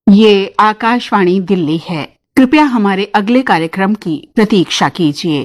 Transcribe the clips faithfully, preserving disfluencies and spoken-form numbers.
ये आकाशवाणी दिल्ली है। कृपया हमारे अगले कार्यक्रम की प्रतीक्षा कीजिए।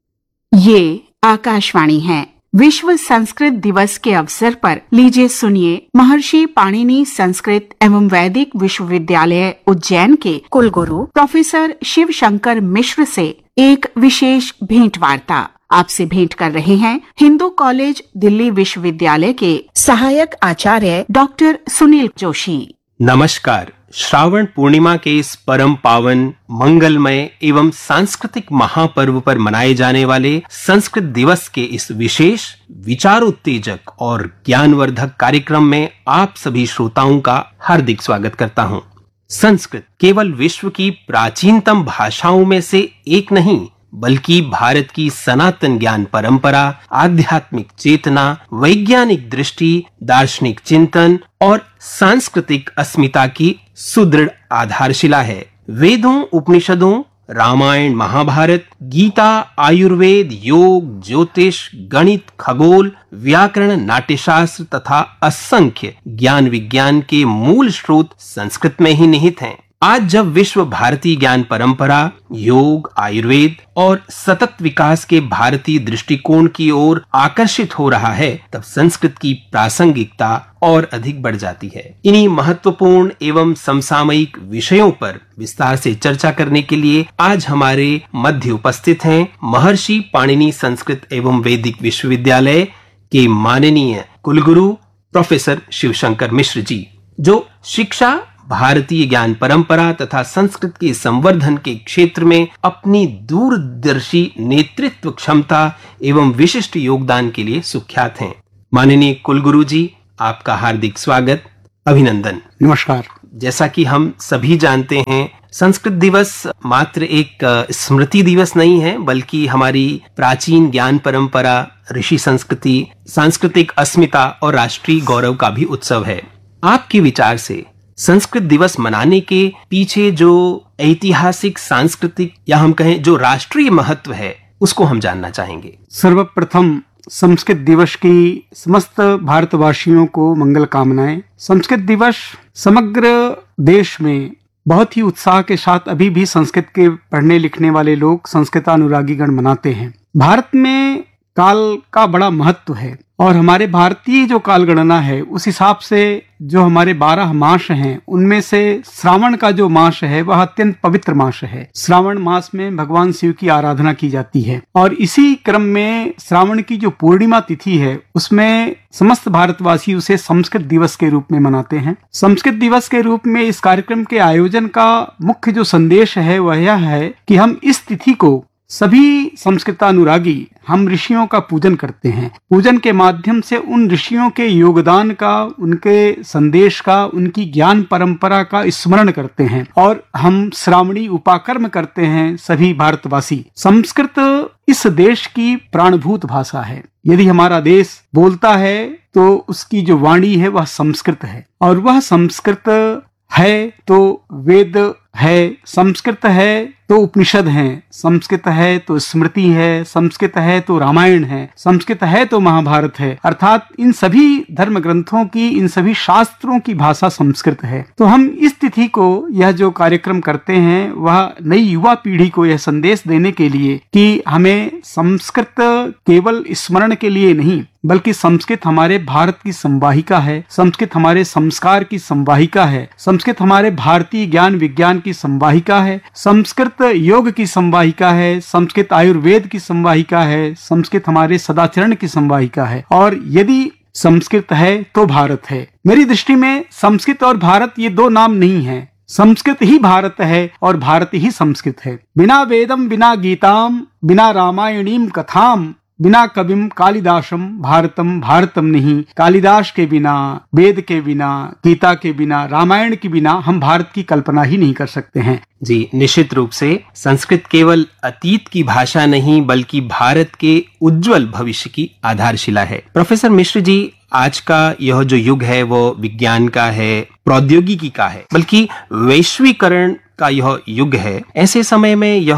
ये आकाशवाणी है। विश्व संस्कृत दिवस के अवसर पर लीजिए सुनिए महर्षि पाणिनि संस्कृत एवं वैदिक विश्वविद्यालय उज्जैन के कुलगुरु प्रोफेसर शिव शंकर मिश्र से एक विशेष भेंट वार्ता। आपसे भेंट कर रहे हैं हिंदू कॉलेज दिल्ली विश्वविद्यालय के सहायक आचार्य डॉक्टर सुनील जोशी। नमस्कार। श्रावण पूर्णिमा के इस परम पावन, मंगलमय एवं सांस्कृतिक महापर्व पर मनाए जाने वाले संस्कृत दिवस के इस विशेष विचार उत्तेजक और ज्ञानवर्धक कार्यक्रम में आप सभी श्रोताओं का हार्दिक स्वागत करता हूं। संस्कृत केवल विश्व की प्राचीनतम भाषाओं में से एक नहीं, बल्कि भारत की सनातन ज्ञान परंपरा, आध्यात्मिक चेतना, वैज्ञानिक दृष्टि, दार्शनिक चिंतन और सांस्कृतिक अस्मिता की सुदृढ़ आधारशिला है। वेदों, उपनिषदों, रामायण, महाभारत, गीता, आयुर्वेद, योग, ज्योतिष, गणित, खगोल, व्याकरण, नाट्यशास्त्र तथा असंख्य ज्ञान विज्ञान के मूल स्रोत संस्कृत में ही निहित हैं। आज जब विश्व भारतीय ज्ञान परंपरा, योग, आयुर्वेद और सतत विकास के भारतीय दृष्टिकोण की ओर आकर्षित हो रहा है, तब संस्कृत की प्रासंगिकता और अधिक बढ़ जाती है। इन्हीं महत्वपूर्ण एवं समसामयिक विषयों पर विस्तार से चर्चा करने के लिए आज हमारे मध्य उपस्थित हैं महर्षि पाणिनि संस्कृत एवं वैदिक विश्वविद्यालय के माननीय कुलगुरु प्रोफेसर शिवशंकर मिश्र जी, जो शिक्षा, भारतीय ज्ञान परंपरा तथा संस्कृत के संवर्धन के क्षेत्र में अपनी दूरदर्शी नेतृत्व क्षमता एवं विशिष्ट योगदान के लिए सुख्यात हैं। माननीय कुलगुरु जी, आपका हार्दिक स्वागत, अभिनंदन। नमस्कार। जैसा कि हम सभी जानते हैं, संस्कृत दिवस मात्र एक स्मृति दिवस नहीं है, बल्कि हमारी प्राचीन ज्ञान परंपरा, ऋषि संस्कृति, सांस्कृतिक अस्मिता और राष्ट्रीय गौरव का भी उत्सव है। आपके विचार से संस्कृत दिवस मनाने के पीछे जो ऐतिहासिक, सांस्कृतिक या हम कहें जो राष्ट्रीय महत्व है, उसको हम जानना चाहेंगे। सर्वप्रथम संस्कृत दिवस की समस्त भारतवासियों को मंगल कामनाएं। संस्कृत दिवस समग्र देश में बहुत ही उत्साह के साथ अभी भी संस्कृत के पढ़ने लिखने वाले लोग, संस्कृतानुरागी गण मनाते हैं। भारत में काल का बड़ा महत्व है और हमारे भारतीय जो काल गणना है, उस हिसाब से जो हमारे बारह मास हैं, उनमें से श्रावण का जो मास है वह अत्यंत पवित्र मास है। श्रावण मास में भगवान शिव की आराधना की जाती है और इसी क्रम में श्रावण की जो पूर्णिमा तिथि है, उसमें समस्त भारतवासी उसे संस्कृत दिवस के रूप में मनाते हैं। संस्कृत दिवस के रूप में इस कार्यक्रम के आयोजन का मुख्य जो संदेश है वह यह है कि हम इस तिथि को सभी संस्कृतानुरागी हम ऋषियों का पूजन करते हैं। पूजन के माध्यम से उन ऋषियों के योगदान का, उनके संदेश का, उनकी ज्ञान परंपरा का स्मरण करते हैं और हम श्रावणी उपाकर्म करते हैं सभी भारतवासी। संस्कृत इस देश की प्राणभूत भाषा है। यदि हमारा देश बोलता है तो उसकी जो वाणी है वह संस्कृत है और वह संस्कृत है तो वेद है, संस्कृत है तो उपनिषद हैं, संस्कृत है तो स्मृति है, संस्कृत है तो रामायण है, संस्कृत है तो महाभारत है। अर्थात इन सभी धर्म ग्रंथों की, इन सभी शास्त्रों की भाषा संस्कृत है। तो हम इस तिथि को, यह जो कार्यक्रम करते हैं, वह नई युवा पीढ़ी को यह संदेश देने के लिए कि हमें संस्कृत केवल स्मरण के लिए नहीं, बल्कि संस्कृत हमारे भारत की संवाहिका है, संस्कृत हमारे संस्कार की संवाहिका है, संस्कृत हमारे भारतीय ज्ञान विज्ञान की संवाहिका है, संस्कृत योग की संवाहिका है, संस्कृत आयुर्वेद की संवाहिका है, संस्कृत हमारे सदाचरण की संवाहिका है। और यदि संस्कृत है तो भारत है। मेरी दृष्टि में संस्कृत और भारत ये दो नाम नहीं है, संस्कृत ही भारत है और भारत ही संस्कृत है। बिना वेदम, बिना गीताम, बिना रामायणीम कथाम, बिना कविम कालिदासम भारतम भारतम नहीं। कालिदास के बिना, वेद के बिना, गीता के बिना, रामायण के बिना हम भारत की कल्पना ही नहीं कर सकते हैं। जी, निश्चित रूप से संस्कृत केवल अतीत की भाषा नहीं, बल्कि भारत के उज्जवल भविष्य की आधारशिला है। प्रोफेसर मिश्र जी, आज का यह जो युग है वो विज्ञान का है, प्रौद्योगिकी का है, बल्कि वैश्वीकरण का यह युग है। ऐसे समय में यह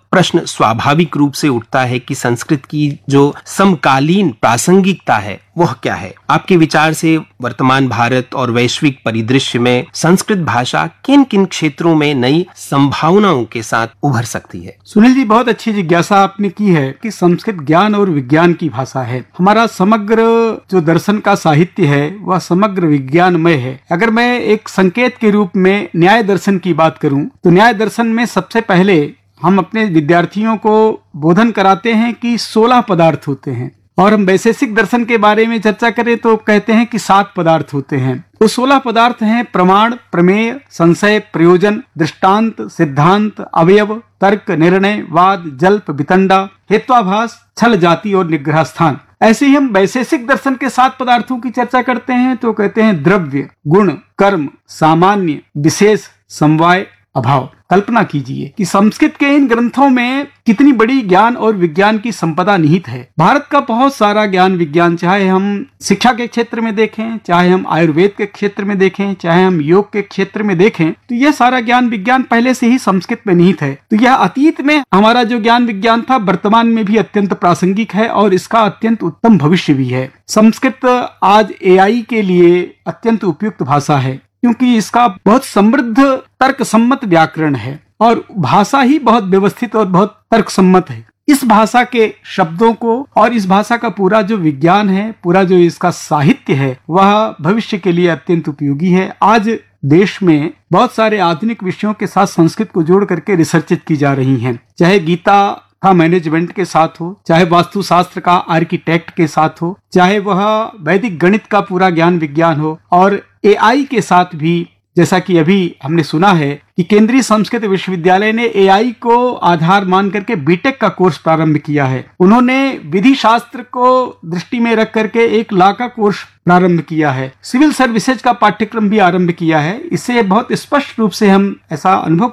प्रश्न स्वाभाविक रूप से उठता है कि संस्कृत की जो समकालीन प्रासंगिकता है वह क्या है? आपके विचार से वर्तमान भारत और वैश्विक परिदृश्य में संस्कृत भाषा किन किन क्षेत्रों में नई संभावनाओं के साथ उभर सकती है? सुनील जी, बहुत अच्छी जिज्ञासा आपने की है कि संस्कृत ज्ञान और विज्ञान की भाषा है। हमारा समग्र जो दर्शन का साहित्य है वह समग्र विज्ञानमय है। अगर मैं एक संकेत के रूप में न्याय दर्शन की बात करूं तो न्याय दर्शन में सबसे पहले हम अपने विद्यार्थियों को बोधन कराते हैं कि सोलह पदार्थ होते हैं, और हम वैशेषिक दर्शन के बारे में चर्चा करें तो कहते हैं कि सात पदार्थ होते हैं। वो सोलह पदार्थ हैं प्रमाण, प्रमेय, संशय, प्रयोजन, दृष्टांत, सिद्धांत, अवयव, तर्क, निर्णय, वाद, जल्प, वितंडा, हेत्वाभास, छल, जाति और निग्रह स्थान। ऐसे ही हम वैशेषिक दर्शन के सात पदार्थों की चर्चा करते हैं तो कहते हैं द्रव्य, गुण, कर्म, सामान्य, विशेष, समवाय, अभाव। कल्पना कीजिए कि संस्कृत के इन ग्रंथों में कितनी बड़ी ज्ञान और विज्ञान की संपदा निहित है। भारत का बहुत सारा ज्ञान विज्ञान, चाहे हम शिक्षा के क्षेत्र में देखें, चाहे हम आयुर्वेद के क्षेत्र में देखें, चाहे हम योग के क्षेत्र में देखें, तो यह सारा ज्ञान विज्ञान पहले से ही संस्कृत में निहित है। तो यह अतीत में हमारा जो ज्ञान विज्ञान था वर्तमान में भी अत्यंत प्रासंगिक है और इसका अत्यंत उत्तम भविष्य भी है। संस्कृत आज ए आई के लिए अत्यंत उपयुक्त भाषा है क्योंकि इसका बहुत समृद्ध तर्क सम्मत व्याकरण है और भाषा ही बहुत व्यवस्थित और बहुत तर्क सम्मत है। इस भाषा के शब्दों को और इस भाषा का पूरा जो विज्ञान है, पूरा जो इसका साहित्य है, वह भविष्य के लिए अत्यंत उपयोगी है। आज देश में बहुत सारे आधुनिक विषयों के साथ संस्कृत को जोड़ करके रिसर्चेज की जा रही हैं, चाहे गीता का मैनेजमेंट के साथ हो, चाहे वास्तुशास्त्र का आर्किटेक्ट के साथ हो, चाहे वह वैदिक गणित का पूरा ज्ञान विज्ञान हो, और ए आई के साथ भी, जैसा कि अभी हमने सुना है कि केंद्रीय संस्कृत विश्वविद्यालय ने ए आई को आधार मान करके बी टेक का कोर्स प्रारंभ किया है। उन्होंने विधि शास्त्र को दृष्टि में रख करके एक लॉ का कोर्स प्रारंभ किया है। सिविल सर्विसेज का पाठ्यक्रम भी आरंभ किया है। इससे बहुत स्पष्ट रूप से हम ऐसा अनुभव